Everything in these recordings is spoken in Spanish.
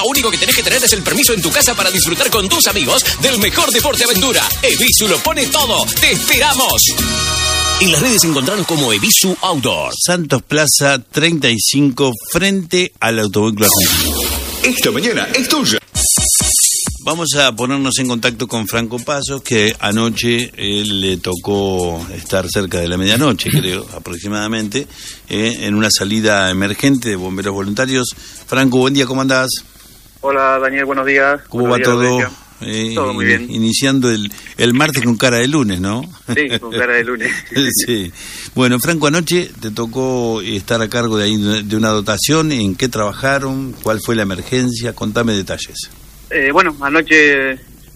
Lo único que tenés que tener es el permiso en tu casa para disfrutar con tus amigos del mejor deporte aventura. Evisu lo pone todo. ¡Te esperamos! En las redes encontraron como Evisu Outdoor. Santos Plaza 35, frente al Autovehículo Argentino. Esta mañana es tuya. Vamos a ponernos en contacto con Franco Pasos, que anoche le tocó estar cerca de la medianoche, creo, aproximadamente, en una salida emergente de bomberos voluntarios. Franco, buen día, ¿cómo andás? Hola, Daniel, buenos días. ¿Cómo va todo? Todo muy bien. Iniciando el martes con cara de lunes, ¿no? Sí, con cara de lunes. Sí. Bueno, Franco, anoche te tocó estar a cargo de ahí de una dotación. ¿En qué trabajaron? ¿Cuál fue la emergencia? Contame detalles. Bueno, anoche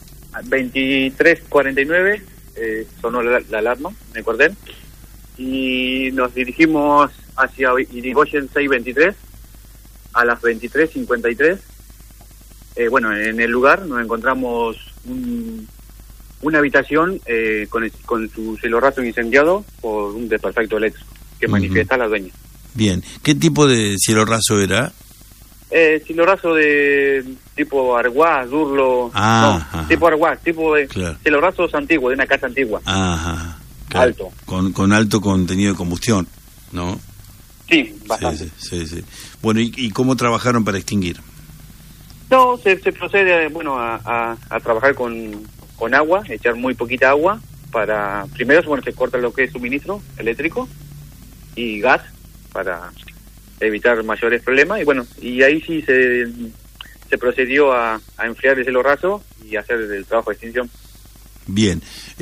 23:49 sonó la alarma en el cuartel y nos dirigimos hacia Irigoyen 623 a las 23:53. Bueno, en el lugar nos encontramos una habitación con su cielo raso incendiado por un desperfecto eléctrico que manifiesta la dueña. Bien, ¿qué tipo de cielo raso era? Cielo raso de tipo Arguaz, Durlo, tipo Arguaz, tipo de cielo rasos antiguo, de una casa antigua. Ajá, claro. Alto. Con alto contenido de combustión, ¿no? Sí, bastante. Sí. Bueno, ¿y cómo trabajaron para extinguir? No, se procede, bueno, a trabajar con agua, echar muy poquita agua para, primero, bueno, se corta lo que es suministro eléctrico y gas para evitar mayores problemas, y bueno, y ahí sí se procedió a enfriar el cielo raso y hacer el trabajo de extinción. Bien,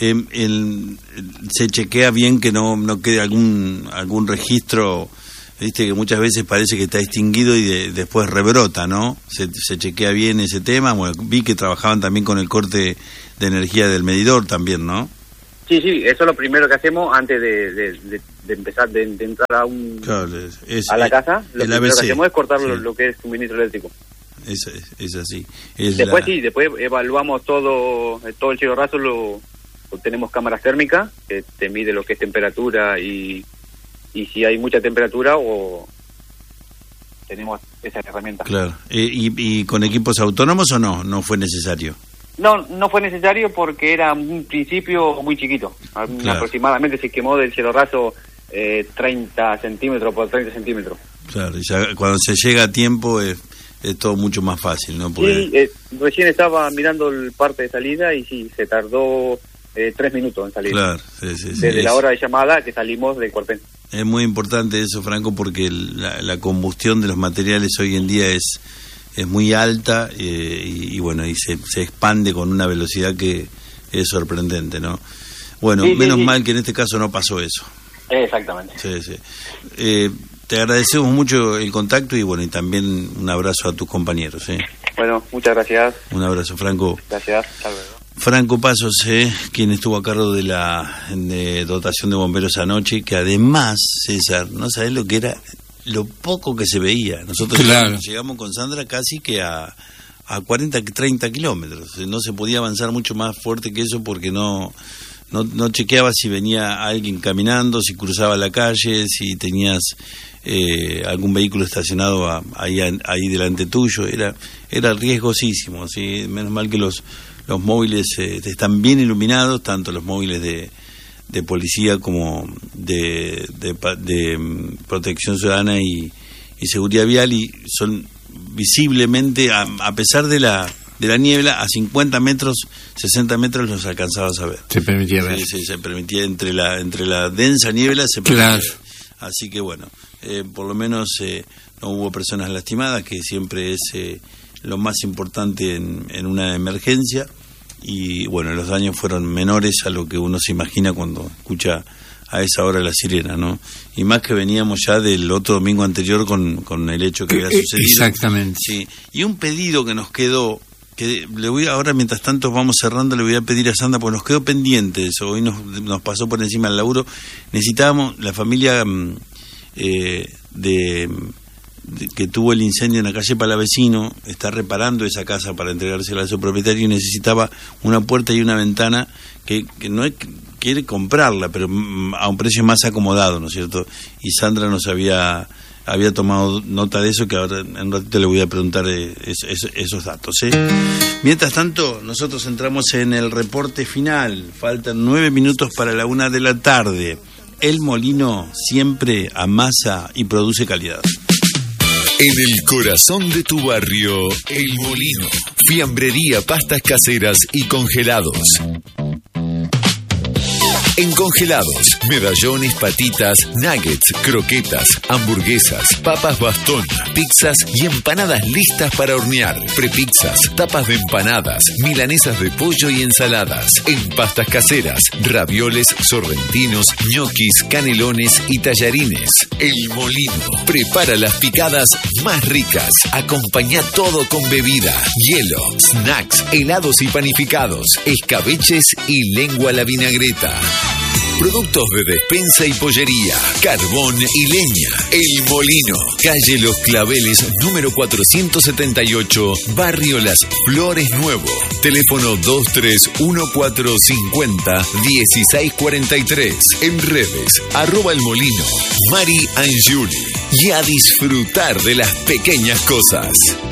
se chequea bien que no quede algún registro. Viste que muchas veces parece que está extinguido y después rebrota, ¿no? Se chequea bien ese tema. Bueno, vi que trabajaban también con el corte de energía del medidor también, ¿no? Sí, eso es lo primero que hacemos antes de empezar, de entrar a a la casa. Lo primero que hacemos es cortar lo que es suministro eléctrico. Es así. Después evaluamos todo el cielo raso, tenemos cámaras térmicas que te mide lo que es temperatura y si hay mucha temperatura o tenemos esas herramientas. Claro. ¿Y con equipos autónomos o no fue necesario? No fue necesario porque era un principio muy chiquito. Claro. Aproximadamente se quemó del cielo raso 30 centímetros por 30 centímetros. Claro, y ya cuando se llega a tiempo es todo mucho más fácil, ¿no? Porque... Sí, recién estaba mirando el parte de salida y sí, se tardó 3 minutos en salir. Claro, sí. Desde la hora de llamada que salimos del cuartel. Es muy importante eso, Franco, porque la combustión de los materiales hoy en día es muy alta y bueno, y se expande con una velocidad que es sorprendente, ¿no? Bueno, menos mal que en este caso no pasó eso. Exactamente. Sí. Te agradecemos mucho el contacto y bueno, y también un abrazo a tus compañeros. Bueno, muchas gracias. Un abrazo, Franco. Gracias, hasta luego. Franco Pasos, quien estuvo a cargo de la dotación de bomberos anoche, que además, César, no sabés lo que era, lo poco que se veía. Nosotros llegamos con Sandra casi que a 40, 30 kilómetros. No se podía avanzar mucho más fuerte que eso porque no chequeaba si venía alguien caminando, si cruzaba la calle, si tenías algún vehículo estacionado ahí delante tuyo. Era riesgosísimo, ¿sí? Menos mal que los móviles están bien iluminados, tanto los móviles de policía como de protección ciudadana y seguridad vial, y son visiblemente, a pesar de la niebla, a 50 metros, 60 metros los alcanzabas a ver. Se permitía ver. Sí, se permitía, entre la densa niebla se permitía ver. Así que bueno, por lo menos no hubo personas lastimadas, que siempre es lo más importante en una emergencia, y bueno, los daños fueron menores a lo que uno se imagina cuando escucha a esa hora la sirena, ¿no? Y más que veníamos ya del otro domingo anterior con el hecho que había sucedido. Exactamente. Sí. Y un pedido que nos quedó, que le voy ahora, mientras tanto vamos cerrando, le voy a pedir a Sandra, porque nos quedó pendiente eso, hoy nos pasó por encima del laburo. Necesitábamos, la familia que tuvo el incendio en la calle Palavecino está reparando esa casa para entregársela a su propietario, y necesitaba una puerta y una ventana que no es, quiere comprarla, pero a un precio más acomodado, ¿no es cierto? Y Sandra nos había había tomado nota de eso, que ahora en un ratito le voy a preguntar esos datos. Mientras tanto, nosotros entramos en el reporte final. Faltan 9 minutos para la 1 de la tarde. El Molino siempre amasa y produce calidad. En el corazón de tu barrio, El Molino. Fiambrería, pastas caseras y congelados. En congelados, medallones, patitas, nuggets, croquetas, hamburguesas, papas bastón, pizzas y empanadas listas para hornear. Prepizzas, tapas de empanadas, milanesas de pollo y ensaladas. En pastas caseras, ravioles, sorrentinos, ñoquis, canelones y tallarines. El Molino prepara las picadas más ricas. Acompaña todo con bebida, hielo, snacks, helados y panificados, escabeches y lengua a la vinagreta. Productos de despensa y pollería, carbón y leña. El Molino, calle Los Claveles, número 478, barrio Las Flores Nuevo. Teléfono 231450-1643. En redes, @El Molino, Mari Angiuli. Y a disfrutar de las pequeñas cosas.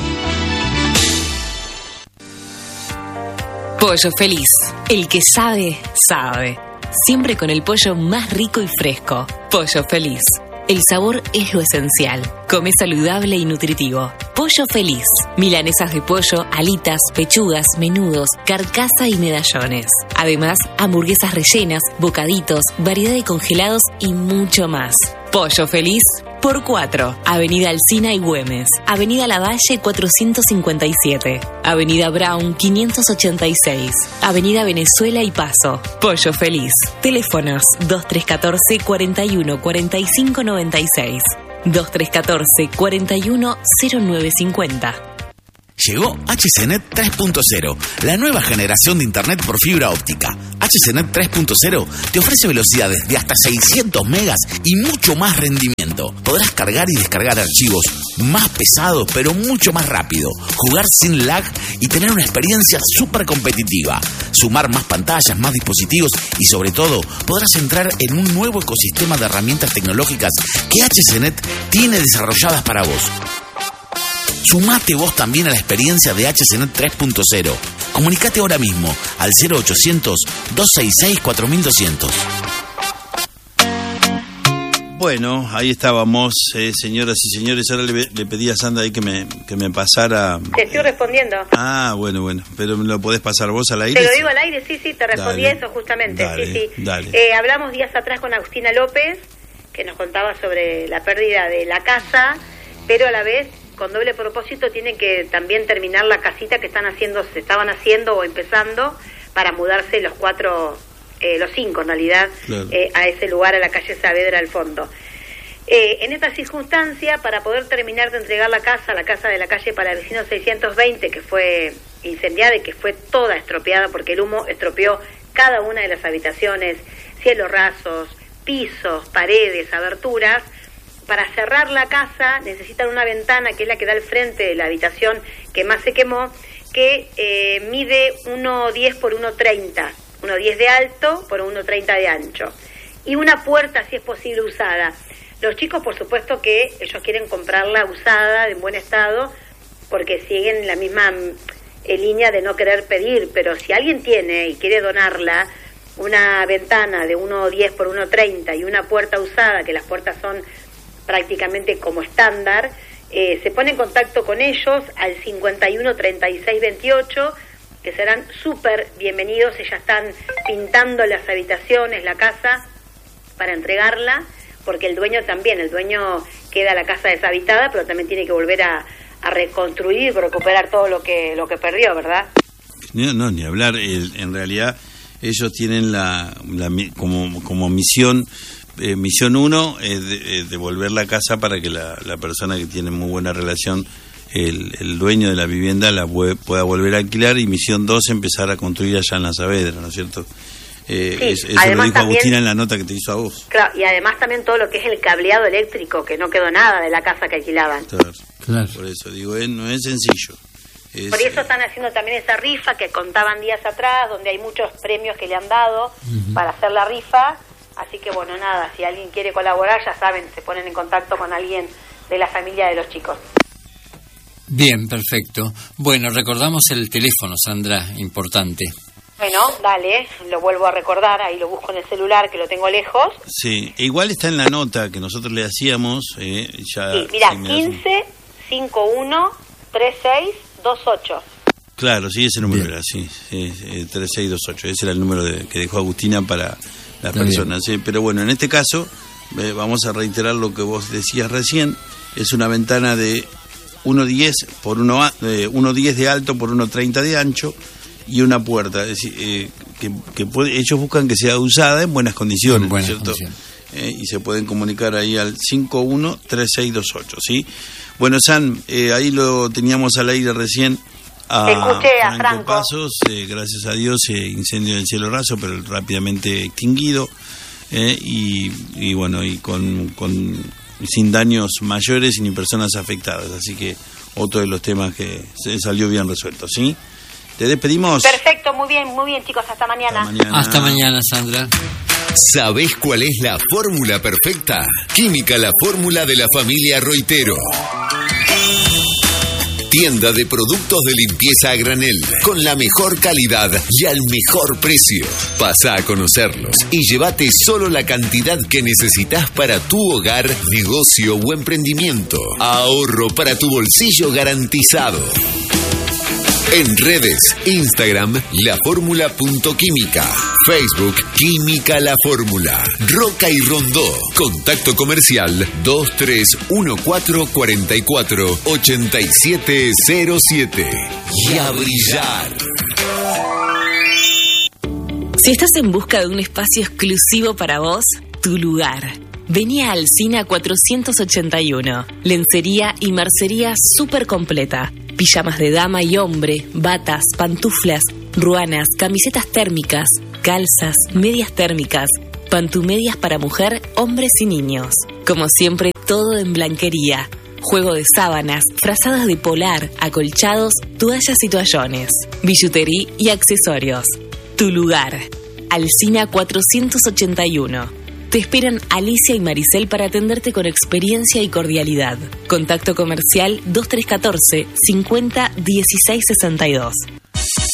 Pollo Feliz, el que sabe, sabe. Siempre con el pollo más rico y fresco. Pollo Feliz. El sabor es lo esencial. Come saludable y nutritivo. Pollo Feliz. Milanesas de pollo, alitas, pechugas, menudos, carcasa y medallones. Además, hamburguesas rellenas, bocaditos, variedad de congelados y mucho más. Pollo Feliz por 4. Avenida Alsina y Güemes. Avenida Lavalle 457. Avenida Brown 586. Avenida Venezuela y Paso. Pollo Feliz. Teléfonos 2314 41 45 96. 2314 41 0950. Llegó HCNet 3.0, la nueva generación de Internet por fibra óptica. HCNet 3.0 te ofrece velocidades de hasta 600 megas y mucho más rendimiento. Podrás cargar y descargar archivos más pesados, pero mucho más rápido, jugar sin lag y tener una experiencia súper competitiva. Sumar más pantallas, más dispositivos y sobre todo podrás entrar en un nuevo ecosistema de herramientas tecnológicas que HCNet tiene desarrolladas para vos. Sumate vos también a la experiencia de HCNet 3.0. Comunicate ahora mismo al 0800-266-4200. Bueno, ahí estábamos, señoras y señores. Ahora le pedí a Sandra ahí que me pasara... Te estoy respondiendo. Ah, bueno, pero ¿me lo podés pasar vos al aire? Te lo digo al aire, sí, te respondí eso justamente. Dale, sí. Dale. Hablamos días atrás con Agustina López, que nos contaba sobre la pérdida de la casa, pero a la vez... con doble propósito tienen que también terminar la casita que se estaban haciendo o empezando para mudarse los 5 en realidad, claro. A ese lugar, a la calle Saavedra al fondo. En esta circunstancia, para poder terminar de entregar la casa de la calle Palavecino 620, que fue incendiada y que fue toda estropeada porque el humo estropeó cada una de las habitaciones, cielos rasos, pisos, paredes, aberturas. Para cerrar la casa necesitan una ventana que es la que da al frente de la habitación que más se quemó, que mide 1,10 por 1,30, 1,10 de alto por 1,30 de ancho, y una puerta, si es posible, usada. Los chicos, por supuesto que ellos quieren comprarla usada, en buen estado, porque siguen la misma línea de no querer pedir, pero si alguien tiene y quiere donarla, una ventana de 1,10 por 1,30 y una puerta usada, que las puertas son prácticamente como estándar, se pone en contacto con ellos al 51 36 28, que serán súper bienvenidos. Ellas están pintando las habitaciones, la casa, para entregarla, porque el dueño queda la casa deshabitada, pero también tiene que volver a reconstruir, recuperar todo lo que perdió, ¿verdad? No, ni hablar. En realidad ellos tienen como misión... misión 1 es devolver la casa para que la persona que tiene muy buena relación, el dueño de la vivienda, la pueda volver a alquilar, y misión 2 empezar a construir allá en la Saavedra, ¿no es cierto? Sí, eso lo dijo también, Agustina en la nota que te hizo a vos. Claro, y además también todo lo que es el cableado eléctrico, que no quedó nada de la casa que alquilaban. Claro. Por eso digo, no es sencillo. Por eso están haciendo también esa rifa que contaban días atrás, donde hay muchos premios que le han dado para hacer la rifa. Así que bueno, nada, si alguien quiere colaborar, ya saben, se ponen en contacto con alguien de la familia de los chicos. Bien, perfecto. Bueno, recordamos el teléfono, Sandra, importante. Bueno, dale, lo vuelvo a recordar, ahí lo busco en el celular, que lo tengo lejos. Sí, igual está en la nota que nosotros le hacíamos. Ya, sí, mira, 15 51 36 28. Claro, sí, ese número era, sí, 3628. Ese era el número que dejó Agustina para las personas. Sí, pero bueno, en este caso, vamos a reiterar lo que vos decías recién. Es una ventana de 1.10 por 1.10 de alto por 1.30 de ancho y una puerta. Es decir, ellos buscan que sea usada en buenas condiciones, ¿cierto? Y se pueden comunicar ahí al 513628, ¿sí? Bueno, San, ahí lo teníamos al aire recién. Te escuché a Franco Pasos, gracias a Dios, incendio en el Cielo Raso, pero rápidamente extinguido, y bueno, y sin daños mayores y ni personas afectadas, así que otro de los temas que salió bien resuelto, ¿sí? Te despedimos. Perfecto, muy bien, chicos, hasta mañana. Hasta mañana, Sandra. ¿Sabés cuál es la fórmula perfecta? Química La Fórmula de la familia Roitero. Tienda de productos de limpieza a granel, con la mejor calidad y al mejor precio. Pasa a conocerlos y llévate solo la cantidad que necesitas para tu hogar, negocio o emprendimiento. Ahorro para tu bolsillo garantizado. En redes, Instagram, laformula.química, Facebook, Química La Fórmula, Roca y Rondó, contacto comercial 2314448707. Y a brillar. Si estás en busca de un espacio exclusivo para vos, tu lugar. Vení a Alsina 481, lencería y mercería súper completa. Pijamas de dama y hombre, batas, pantuflas, ruanas, camisetas térmicas, calzas, medias térmicas, pantumedias para mujer, hombres y niños. Como siempre, todo en blanquería. Juego de sábanas, frazadas de polar, acolchados, toallas y toallones, billutería y accesorios. Tu lugar. Alsina 481. Te esperan Alicia y Maricel para atenderte con experiencia y cordialidad. Contacto comercial 2314 50 16 62.